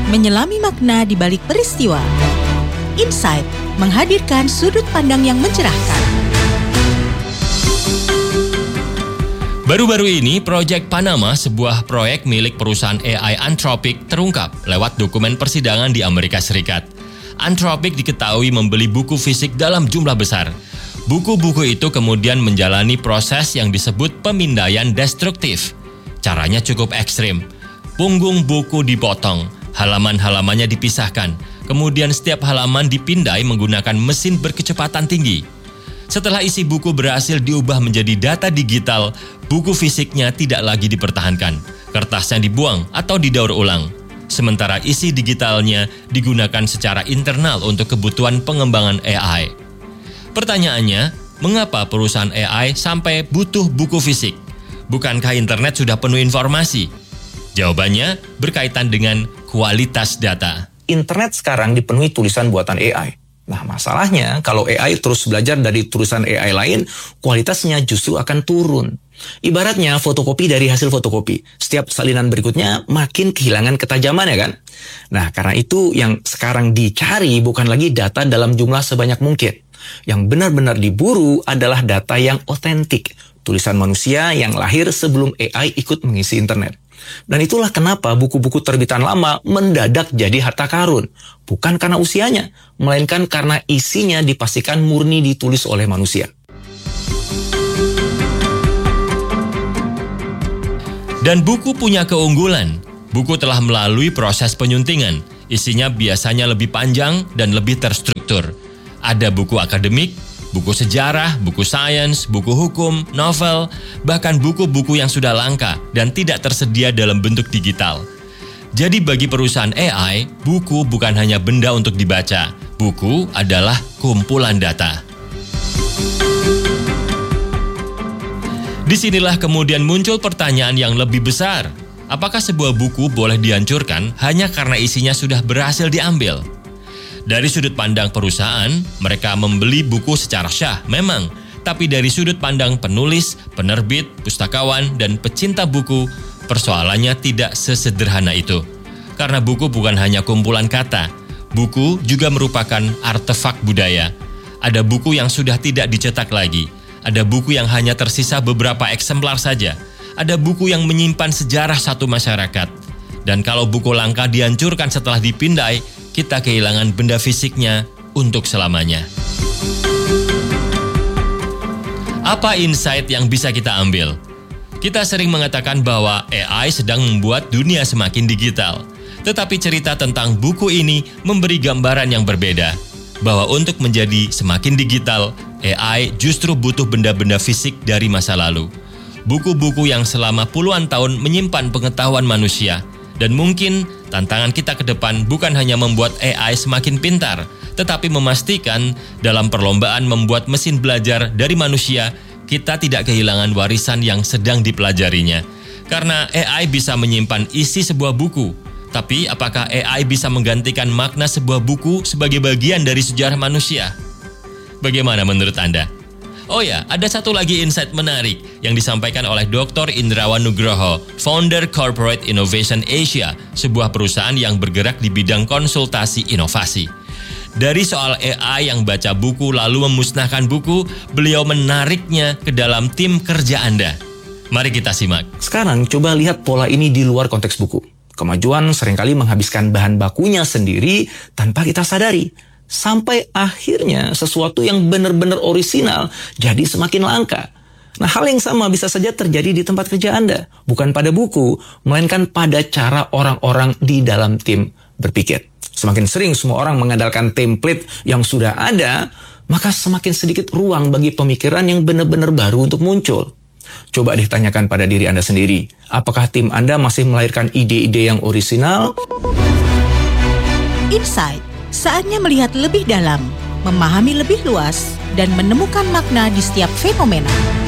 menyelami makna di balik peristiwa. Insight menghadirkan sudut pandang yang mencerahkan. Baru-baru ini, Project Panama, sebuah proyek milik perusahaan AI Anthropic, terungkap lewat dokumen persidangan di Amerika Serikat. Anthropic diketahui membeli buku fisik dalam jumlah besar. Buku-buku itu kemudian menjalani proses yang disebut pemindaian destruktif. Caranya cukup ekstrim. Punggung buku dipotong, halaman-halamannya dipisahkan, kemudian setiap halaman dipindai menggunakan mesin berkecepatan tinggi. Setelah isi buku berhasil diubah menjadi data digital, buku fisiknya tidak lagi dipertahankan. Kertasnya dibuang atau didaur ulang. Sementara isi digitalnya digunakan secara internal untuk kebutuhan pengembangan AI. Pertanyaannya, mengapa perusahaan AI sampai butuh buku fisik? Bukankah internet sudah penuh informasi? Jawabannya berkaitan dengan kualitas data. Internet sekarang dipenuhi tulisan buatan AI. Nah, masalahnya kalau AI terus belajar dari tulisan AI lain, kualitasnya justru akan turun. Ibaratnya fotokopi dari hasil fotokopi. Setiap salinan berikutnya makin kehilangan ketajaman, ya kan? Nah, karena itu yang sekarang dicari bukan lagi data dalam jumlah sebanyak mungkin. Yang benar-benar diburu adalah data yang otentik. Tulisan manusia yang lahir sebelum AI ikut mengisi internet. Dan itulah kenapa buku-buku terbitan lama mendadak jadi harta karun. Bukan karena usianya, melainkan karena isinya dipastikan murni ditulis oleh manusia. Dan buku punya keunggulan. Buku telah melalui proses penyuntingan. Isinya biasanya lebih panjang dan lebih terstruktur. Ada buku akademik, buku sejarah, buku sains, buku hukum, novel, bahkan buku-buku yang sudah langka dan tidak tersedia dalam bentuk digital. Jadi bagi perusahaan AI, buku bukan hanya benda untuk dibaca. Buku adalah kumpulan data. Disinilah kemudian muncul pertanyaan yang lebih besar. Apakah sebuah buku boleh dihancurkan hanya karena isinya sudah berhasil diambil? Dari sudut pandang perusahaan, mereka membeli buku secara syah, memang. Tapi dari sudut pandang penulis, penerbit, pustakawan, dan pecinta buku, persoalannya tidak sesederhana itu. Karena buku bukan hanya kumpulan kata, buku juga merupakan artefak budaya. Ada buku yang sudah tidak dicetak lagi. Ada buku yang hanya tersisa beberapa eksemplar saja. Ada buku yang menyimpan sejarah satu masyarakat. Dan kalau buku langka dihancurkan setelah dipindai, kita kehilangan benda fisiknya untuk selamanya. Apa insight yang bisa kita ambil? Kita sering mengatakan bahwa AI sedang membuat dunia semakin digital. Tetapi cerita tentang buku ini memberi gambaran yang berbeda. Bahwa untuk menjadi semakin digital, AI justru butuh benda-benda fisik dari masa lalu. Buku-buku yang selama puluhan tahun menyimpan pengetahuan manusia. Dan mungkin tantangan kita ke depan bukan hanya membuat AI semakin pintar, tetapi memastikan dalam perlombaan membuat mesin belajar dari manusia, kita tidak kehilangan warisan yang sedang dipelajarinya. Karena AI bisa menyimpan isi sebuah buku, tapi apakah AI bisa menggantikan makna sebuah buku sebagai bagian dari sejarah manusia? Bagaimana menurut Anda? Oh ya, ada satu lagi insight menarik yang disampaikan oleh Dr. Indrawan Nugroho, founder Corporate Innovation Asia, sebuah perusahaan yang bergerak di bidang konsultasi inovasi. Dari soal AI yang baca buku lalu memusnahkan buku, beliau menariknya ke dalam tim kerja Anda. Mari kita simak. Sekarang coba lihat pola ini di luar konteks buku. Kemajuan seringkali menghabiskan bahan bakunya sendiri tanpa kita sadari. Sampai akhirnya sesuatu yang benar-benar orisinal jadi semakin langka. Nah, hal yang sama bisa saja terjadi di tempat kerja Anda. Bukan pada buku, melainkan pada cara orang-orang di dalam tim berpikir. Semakin sering semua orang mengandalkan template yang sudah ada, maka semakin sedikit ruang bagi pemikiran yang benar-benar baru untuk muncul. Coba ditanyakan pada diri Anda sendiri, apakah tim Anda masih melahirkan ide-ide yang orisinal? Insight, saatnya melihat lebih dalam, memahami lebih luas, dan menemukan makna di setiap fenomena.